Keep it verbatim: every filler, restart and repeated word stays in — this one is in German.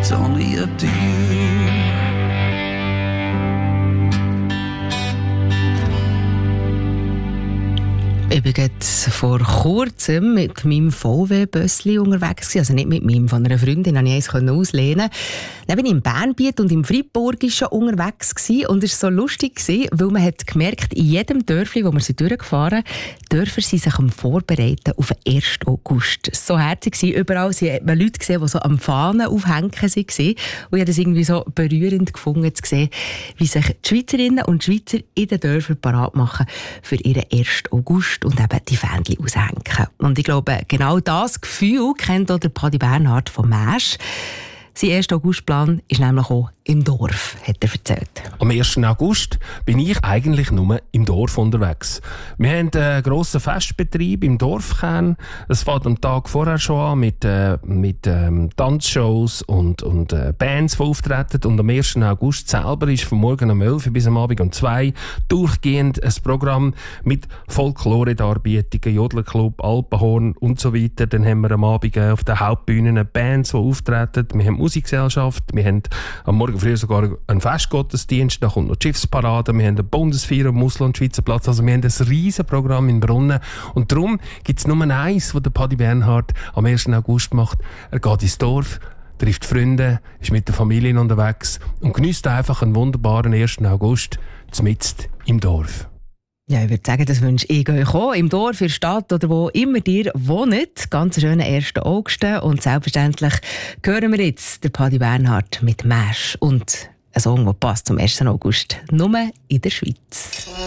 It's only up to you. Ich war gerade vor kurzem mit meinem V W-Bössli unterwegs, also nicht mit meinem, von einer Freundin, konnte ich eins auslehnen. Dann war ich im Bernbiet und im Friburgischen unterwegs und es war so lustig, weil man hat gemerkt, in jedem Dörfli, wo wir sie durchgefahren sind, Dörfer sie sich am Vorbereiten auf den ersten August. Es war so herzig, überall hat man Leute gesehen, die so am Fahnen aufhängen waren. Und ich habe das irgendwie so berührend gefunden, zu sehen, wie sich die Schweizerinnen und Schweizer in den Dörfern parat machen für ihren ersten August und eben die Fähnchen aushängen. Und ich glaube, genau das Gefühl kennt auch der Paddy Bernhard von Mäsch. Sein erster Augustplan ist nämlich auch im Dorf, hat er erzählt. Am ersten August bin ich eigentlich nur im Dorf unterwegs. Wir haben einen grossen Festbetrieb im Dorfkern. Es fängt am Tag vorher schon an mit, äh, mit ähm, Tanzshows und, und äh, Bands, die auftreten. Und am ersten August selber ist von morgen um elf Uhr bis am Abend um zwei Uhr durchgehend ein Programm mit Folklore-Darbietungen, Jodlerclub, Alpenhorn und so weiter. Dann haben wir am Abend auf den Hauptbühnen Bands, die auftreten. Wir haben Musikgesellschaft, wir haben am Morgen früh sogar einen Festgottesdienst, da kommt noch die Schiffsparade, wir haben eine Bundesfeier am Musl- und Schweizer Platz, also wir haben ein riesen Programm in Brunnen und darum gibt es nur eins, was der Paddy Bernhard am ersten August macht. Er geht ins Dorf, trifft Freunde, ist mit der Familie unterwegs und genießt einfach einen wunderbaren ersten August mitten im Dorf. Ja, ich würde sagen, das wünsche ich euch auch. Im Dorf, in der Stadt oder wo immer ihr wohnt. Ganz schönen ersten August. Und selbstverständlich hören wir jetzt den Paddy Bernhard mit Mäsch und ein Song, der passt zum ersten August. Nur in der Schweiz.